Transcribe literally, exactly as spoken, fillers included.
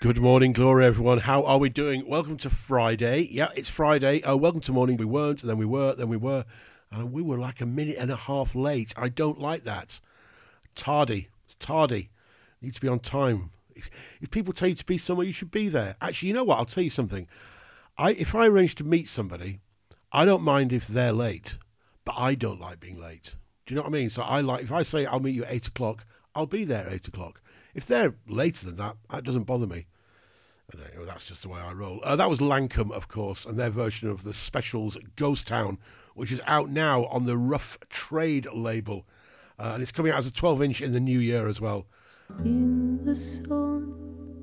Good morning, Gloria, everyone. How are we doing? Welcome to Friday. Yeah, it's Friday. Oh, welcome to morning. We weren't, then we were, then we were. And we were like a minute and a half late. I don't like that. Tardy. It's tardy. Need to be on time. If, if people tell you to be somewhere, you should be there. Actually, you know what? I'll tell you something. I If I arrange to meet somebody, I don't mind if they're late, but I don't like being late. Do you know what I mean? So I like, if I say I'll meet you at eight o'clock, I'll be there at eight o'clock. If they're later than that, that doesn't bother me. I don't know, that's just the way I roll. Uh, that was Lankum, of course, and their version of the Specials Ghost Town, which is out now on the Rough Trade label. Uh, and it's coming out as a twelve inch in the new year as well. In the sun,